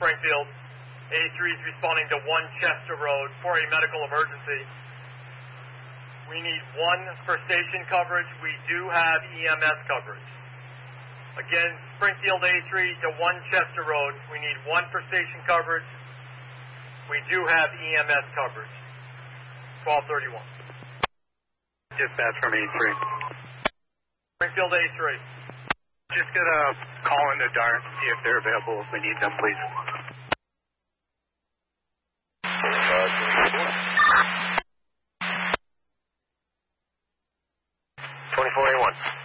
Springfield. A3 is responding to 1 Chester Road for a medical emergency. We need 1 for station coverage. We do have EMS coverage. Again, Springfield A3 to 1 Chester Road. We need 1 for station coverage. We do have EMS coverage. 1231. Dispatch from A3. Springfield A3. Just get a call into DART, see if they're available if we need them, please. 2481.